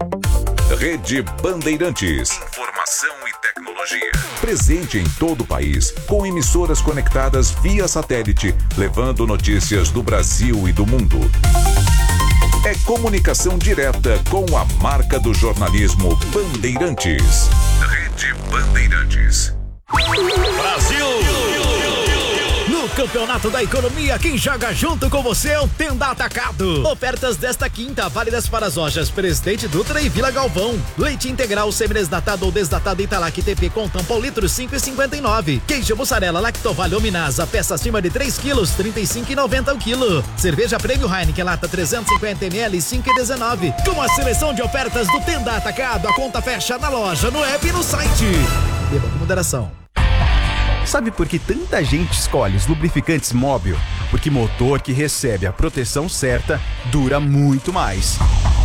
Rede Bandeirantes. Informação e tecnologia. Presente em todo o país, com emissoras conectadas via satélite, levando notícias do Brasil e do mundo. É comunicação direta com a marca do jornalismo Bandeirantes. Rede Bandeirantes. Brasil! No Campeonato da Economia, quem joga junto com você é o Tenda Atacado. Ofertas desta quinta, válidas para as lojas Presidente Dutra e Vila Galvão. Leite integral semi-desnatado ou desnatado Italac TP com tampa ao litro 5,59. Queijo mussarela Lactovale Minasa, peça acima de 3 quilos, 35,90 o quilo. Cerveja Prêmio Heineken lata 350 ml, 5,19. Com a seleção de ofertas do Tenda Atacado, a conta fecha na loja, no app e no site. Beba com moderação. Sabe por que tanta gente escolhe os lubrificantes Móbil? Porque motor que recebe a proteção certa dura muito mais.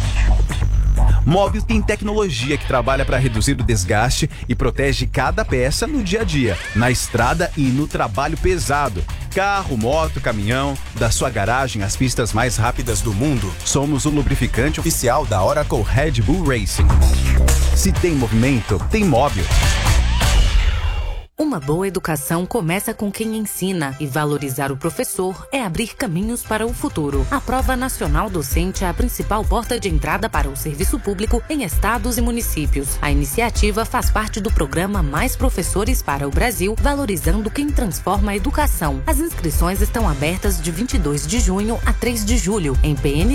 Móbil tem tecnologia que trabalha para reduzir o desgaste e protege cada peça no dia a dia, na estrada e no trabalho pesado. Carro, moto, caminhão, da sua garagem às pistas mais rápidas do mundo. Somos o lubrificante oficial da Oracle Red Bull Racing. Se tem movimento, tem Móbil. Uma boa educação começa com quem ensina, e valorizar o professor é abrir caminhos para o futuro. A Prova Nacional Docente é a principal porta de entrada para o serviço público em estados e municípios. A iniciativa faz parte do programa Mais Professores para o Brasil, valorizando quem transforma a educação. As inscrições estão abertas de 22 de junho a 3 de julho em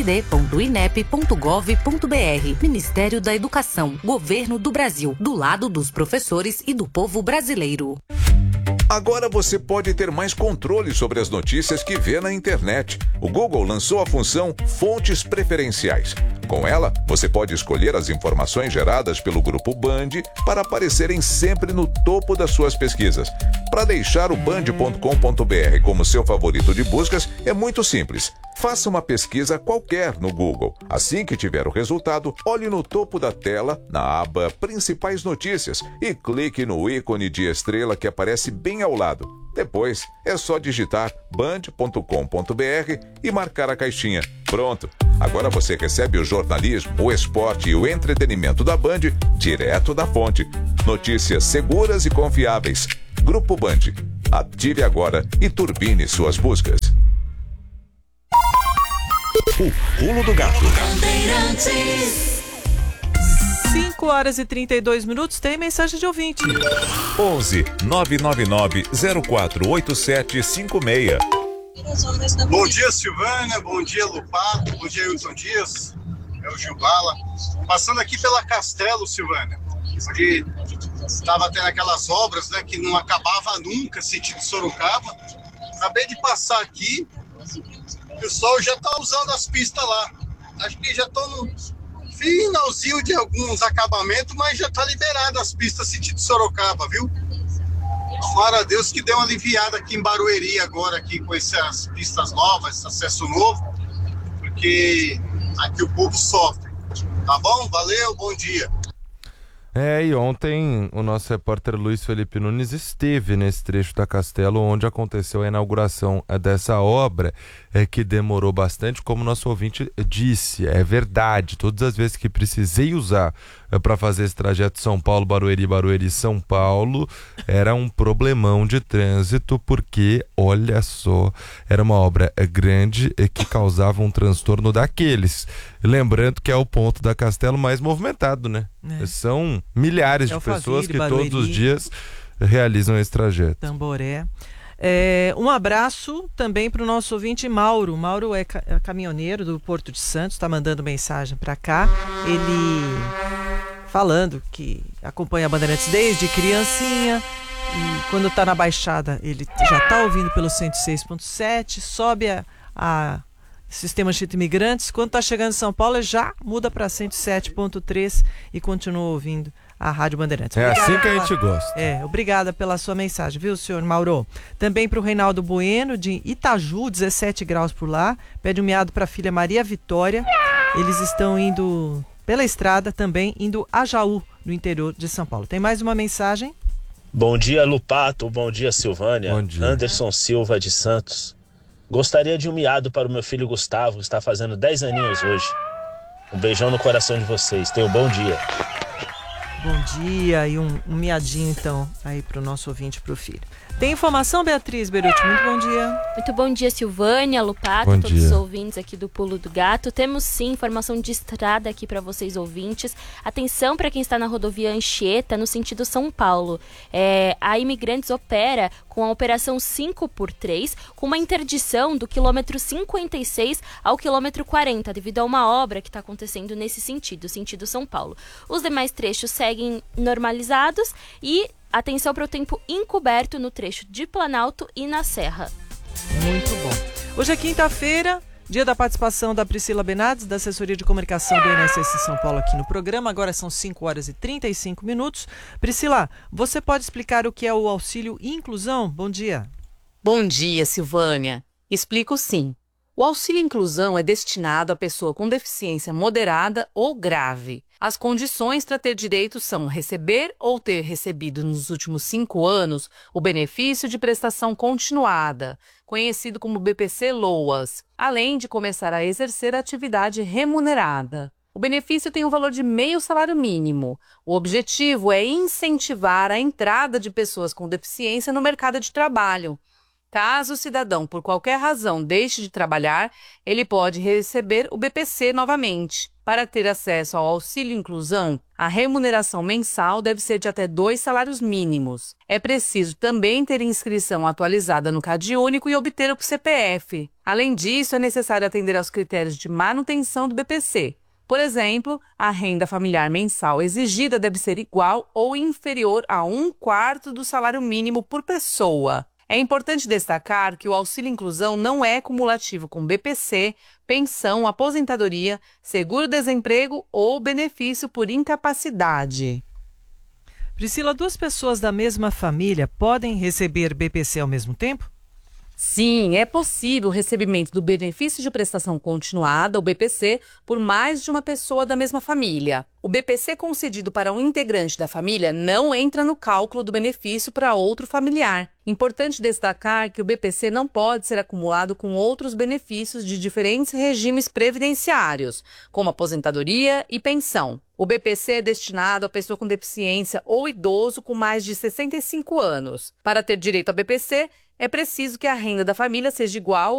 pnd.inep.gov.br. Ministério da Educação, Governo do Brasil, do lado dos professores e do povo brasileiro. Agora você pode ter mais controle sobre as notícias que vê na internet. O Google lançou a função Fontes Preferenciais. Com ela, você pode escolher as informações geradas pelo Grupo Band para aparecerem sempre no topo das suas pesquisas. Para deixar o band.com.br como seu favorito de buscas, é muito simples. Faça uma pesquisa qualquer no Google. Assim que tiver o resultado, olhe no topo da tela, na aba Principais Notícias, e clique no ícone de estrela que aparece bem ao lado. Depois, é só digitar band.com.br e marcar a caixinha. Pronto! Agora você recebe o jornalismo, o esporte e o entretenimento da Band direto da fonte. Notícias seguras e confiáveis. Grupo Band. Ative agora e turbine suas buscas. O Pulo do Gato. 5 horas e 32 minutos, tem mensagem de ouvinte. 11 999 048756. Bom dia, Silvânia. Bom dia, Lupato. Bom dia, Wilson Dias. É o Gil Bala. Passando aqui pela Castelo, Silvânia. Porque estava tendo aquelas obras, né, que não acabava nunca, sentido Sorocaba. Acabei de passar aqui. O pessoal já está usando as pistas lá. Acho que já estão no finalzinho de alguns acabamentos, mas já está liberado as pistas sentido Sorocaba, viu? Tomara a Deus que dê uma aliviada aqui em Barueri agora, aqui com essas pistas novas, esse acesso novo, porque aqui o povo sofre. Tá bom? Valeu, bom dia. E ontem o nosso repórter Luiz Felipe Nunes esteve nesse trecho da Castelo, onde aconteceu a inauguração dessa obra, que demorou bastante, como nosso ouvinte disse. É verdade, todas as vezes que precisei usar para fazer esse trajeto São Paulo, Barueri, Barueri, São Paulo, era um problemão de trânsito, porque, olha só, era uma obra grande que causava um transtorno daqueles. Lembrando que é o ponto da Castelo mais movimentado, né? São milhares de pessoas que Barueri, todos os dias realizam esse trajeto. Tamboré. Um abraço também para o nosso ouvinte Mauro. Mauro é caminhoneiro do Porto de Santos, está mandando mensagem para cá. Ele falando que acompanha a Bandeirantes desde criancinha e quando está na Baixada ele já está ouvindo pelo 106.7, sobe a Sistema de Imigrantes, quando está chegando em São Paulo já muda para 107.3 e continua ouvindo a Rádio Bandeirantes. É assim que a gente gosta. Obrigada pela sua mensagem, viu, senhor Mauro? Também para o Reinaldo Bueno, de Itaju, 17 graus por lá, pede um miado para a filha Maria Vitória. Eles estão indo pela estrada também, indo a Jaú, no interior de São Paulo. Tem mais uma mensagem? Bom dia, Lupato. Bom dia, Silvânia. Bom dia. Anderson Silva de Santos. Gostaria de um miado para o meu filho Gustavo, que está fazendo 10 aninhos hoje. Um beijão no coração de vocês. Tenham um bom dia. Bom dia e um miadinho então aí pro nosso ouvinte, pro filho. Tem informação, Beatriz Beruti? Muito bom dia. Muito bom dia, Silvânia, Lupato, Bom todos dia. os ouvintes aqui do Pulo do Gato. Temos sim informação de estrada aqui para vocês ouvintes. Atenção para quem está na rodovia Anchieta, no sentido São Paulo. A Imigrantes opera com a operação 5x3, com uma interdição do quilômetro 56 ao quilômetro 40, devido a uma obra que está acontecendo nesse sentido São Paulo. Os demais trechos seguem normalizados e atenção para o tempo encoberto no trecho de Planalto e na Serra. Muito bom. Hoje é quinta-feira, dia da participação da Priscila Benades, da Assessoria de Comunicação do INSS São Paulo aqui no programa. Agora são 5 horas e 35 minutos. Priscila, você pode explicar o que é o auxílio inclusão? Bom dia. Bom dia, Silvânia. Explico sim. O auxílio inclusão é destinado à pessoa com deficiência moderada ou grave. As condições para ter direito são receber ou ter recebido nos últimos 5 anos o benefício de prestação continuada, conhecido como BPC-LOAS, além de começar a exercer a atividade remunerada. O benefício tem um valor de meio salário mínimo. O objetivo é incentivar a entrada de pessoas com deficiência no mercado de trabalho. Caso o cidadão, por qualquer razão, deixe de trabalhar, ele pode receber o BPC novamente. Para ter acesso ao auxílio inclusão, a remuneração mensal deve ser de até 2 salários mínimos. É preciso também ter inscrição atualizada no CadÚnico e obter o CPF. Além disso, é necessário atender aos critérios de manutenção do BPC. Por exemplo, a renda familiar mensal exigida deve ser igual ou inferior a 1/4 do salário mínimo por pessoa. É importante destacar que o auxílio inclusão não é cumulativo com BPC, pensão, aposentadoria, seguro-desemprego ou benefício por incapacidade. Priscila, 2 pessoas da mesma família podem receber BPC ao mesmo tempo? Sim, é possível o recebimento do benefício de prestação continuada, o BPC, por mais de uma pessoa da mesma família. O BPC concedido para um integrante da família não entra no cálculo do benefício para outro familiar. Importante destacar que o BPC não pode ser acumulado com outros benefícios de diferentes regimes previdenciários, como aposentadoria e pensão. O BPC é destinado à pessoa com deficiência ou idoso com mais de 65 anos. Para ter direito a BPC, é preciso que a renda da família seja igual